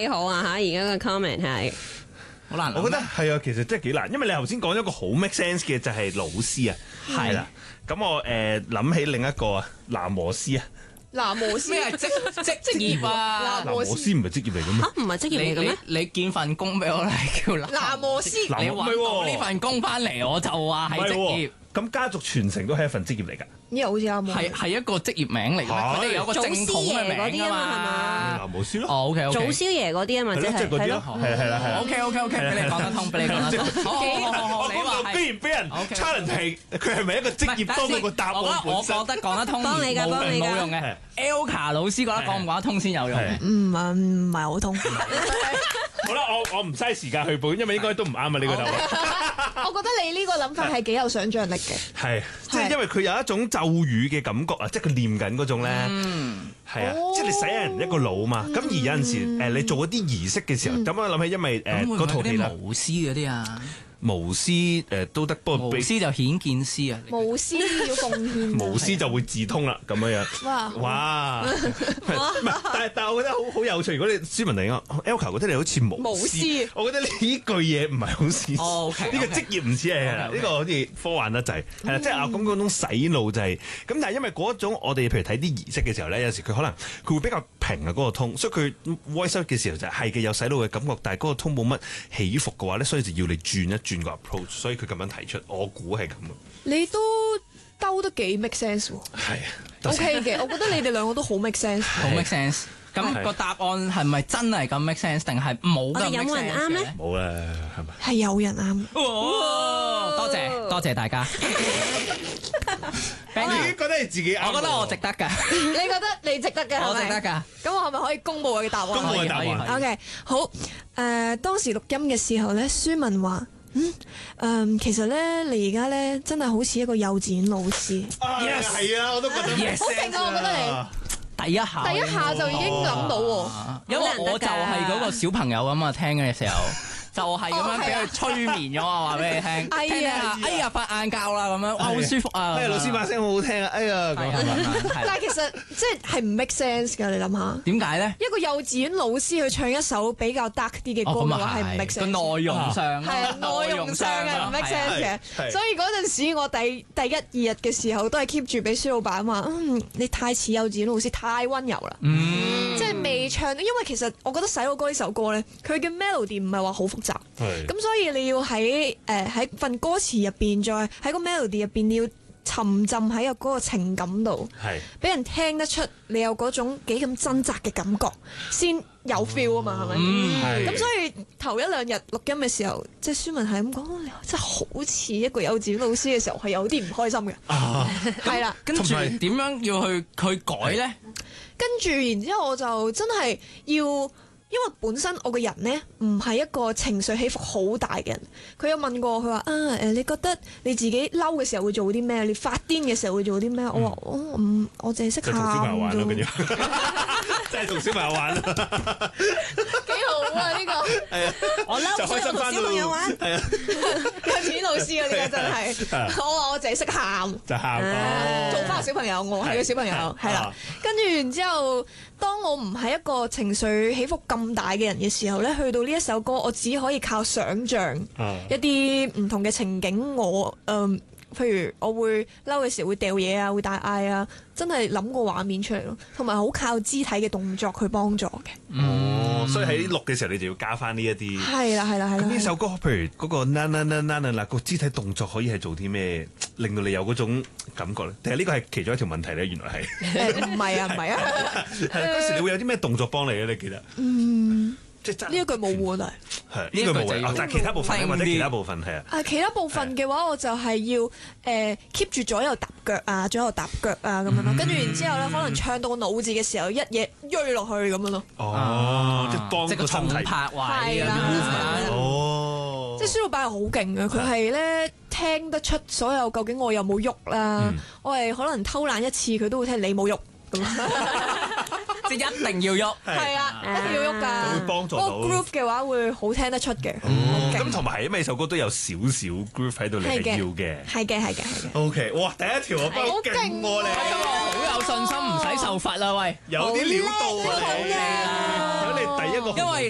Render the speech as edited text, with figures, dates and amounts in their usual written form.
幾好啊嚇！而家個 comment 係好難諗。 我覺得係啊，其實真係幾難，因為你頭先講咗個好 make sense 嘅就係老師啊，係啦。咁我諗起另一個啊，男模師啊。 男模師咩係職業啊？ 男模師唔係職業嚟嘅咩？ 唔係職業嚟嘅咩？ 你見份工俾我嚟叫男模師， 你揾到呢份工翻嚟，我就話係職業。 咁家族傳承都係一份職業嚟㗎。 呢個好似啱喎。 係一個職業名嚟嘅，佢哋有個正統嘅名㗎嘛。 男模師咯。 哦，OK， 早宵夜嗰啲啊嘛，即係嗰啲咯，係啦。 OK，俾你講得通，俾你講得通。好，你話係。 居然俾人 challenge 係佢係咪一個職業多過個答案本身？ 我覺得講得通， 幫你㗎冇用嘅。Elka 老師覺得講唔講得通先有用。 唔係好通。 好啦，我唔嘥時間去補，因為應該都唔啱啊呢個答案。 我覺得你呢個諗法係幾有想像力嘅。 係，即係因為佢有一種咒語嘅感覺啊，即係佢念緊嗰種咧。係啊，即係你洗人一個腦嘛。咁而有陣時你做一啲儀式嘅時候，咁我諗起因為嗰套戲啦， 巫師嗰啲啊。 巫師都得，不過巫師就顯見師啊！ 巫師要奉獻， 巫師就會自通啦，咁樣樣。哇！但係我覺得好有趣。如果你書文嚟講 ，Elka 覺得你好似巫師，我覺得呢句嘢唔係好似。呢個職業唔似係呢個好似科幻得滯，係啦，即係咁嗰種洗腦就係咁。但係因為嗰種我哋譬如睇啲儀式嘅時候咧，有時佢可能佢會比較平啊嗰個通，所以佢 voice out 嘅時候就係嘅有洗腦嘅感覺，但係嗰個通冇乜起伏嘅話咧，所以就要你轉一轉個 approach， 所以佢咁樣提出，我估係咁啊。 你都兜得幾 make sense 喎。 係啊 ，OK 嘅，我覺得你哋兩個都好 make sense， 好 make sense。咁個答案係咪真係咁 make sense，定係冇咁 make sense？ 有冇人啱咧？ 冇啦，係咪？ 係有人啱。 多謝大家。 你已經覺得你自己啱， 我覺得我值得㗎。 你覺得你值得嘅， 我值得㗎。 咁我係咪可以公佈我嘅答案？ 公佈嘅答案。 OK，好。當時錄音嘅時候咧，舒文話：其實咧，你而家咧真係好似一個幼稚園老師。 Yes，係啊，我都覺得。 Yes， 好勁啊！我覺得你第一下就已經諗到喎。 因為我就係嗰個小朋友咁啊，聽嘅時候。就係咁樣俾佢催眠咗啊！話俾你聽，哎呀，瞓晏覺啦咁樣，哇好舒服啊！ 老師把聲好好聽啊！哎呀， 但係其實即係唔 make sense 㗎，你諗下。 點解咧？ 一個幼稚園老師去唱一首比較 dark 啲嘅歌嘅話，係唔 make sense。 個內容上係啊，內容上係唔 make sense 嘅。所以嗰陣時我第一二日嘅時候都係 keep 住俾孫老闆話：你太似幼稚園老師，太溫柔啦。即係未唱，因為其實我覺得洗腦歌呢首歌咧，佢嘅 melody 唔係話好複雜，咁所以你要喺份歌詞入邊，再喺個 melody 入邊，你要沉浸喺嗰個情感度，俾人聽得出你有嗰種幾咁掙扎嘅感覺，先有 feel 啊嘛，係咪？咁所以頭一兩日錄音嘅時候，即係舒文係咁講，你真係好似一個幼稚園老師嘅時候，係有啲唔開心嘅，係啦。 跟住點樣要去改咧？ 跟住，然之後我就真係要，因為本身我個人呢唔係一個情緒起伏好大嘅人。佢有問過，佢話你覺得你自己嬲嘅時候會做啲咩？你發癲嘅時候會做啲咩？我話我淨係識喊。同小朋友玩咯，跟住真係同小朋友玩咯， 幾好啊！呢個係啊， 我嬲就開心翻小朋友玩。 係啊， 幼稚園老師啊，呢個真係。我話我淨係識喊， 就喊， 做翻個小朋友，我係個小朋友，係啦。跟住然之後，當我唔係一個情緒起伏咁大嘅人嘅時候咧，去到呢一首歌，我只可以靠想像一啲唔同嘅情景。譬如我會嬲嘅時候會掉嘢啊，會大嗌啊，真係諗個畫面出嚟咯，同埋好靠肢體嘅動作去幫助嘅。 所以喺錄嘅時候你就要加翻呢一啲。係啦。咁呢首歌譬如嗰個嗱個肢體動作可以係做啲咩，令到你有嗰種感覺咧？定係呢個係其中一條問題咧？原來係唔係啊。 嗰時你會有啲咩動作幫你咧？你記得？即係呢一句冇喎，但係呢句冇喎，但係其他部分或者其他部分係啊。 其他部分嘅話，我就係要keep 住左右踏腳啊，左右踏腳啊咁樣咯。跟住然之後咧，可能唱到個腦字嘅時候，一嘢鋥落去咁樣咯。 即係幫個身體拍位啊！ 即係孫老闆係好勁嘅，佢係咧聽得出所有究竟我有冇喐啦。我係可能偷懶一次，佢都會聽你冇喐咁。 即係一定要喐， 係啊，一定要喐㗎。 會幫助到。 嗰個 groove 嘅話會好聽得出嘅。 咁同埋因為首歌都有少少 groove 喺度，你係要嘅。 係嘅。 OK， 哇！第一條我好勁喎，你好有信心，唔使受罰啦，喂， 有啲料到啊你。有你第一個。 因為